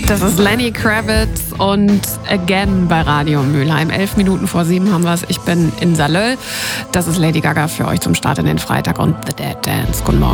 Das ist Lenny Kravitz und Again bei Radio Mülheim. 11 Minuten vor 7 haben wir es. Ich bin in Salö. Das ist Lady Gaga für euch zum Start in den Freitag und The Dead Dance. Guten Morgen.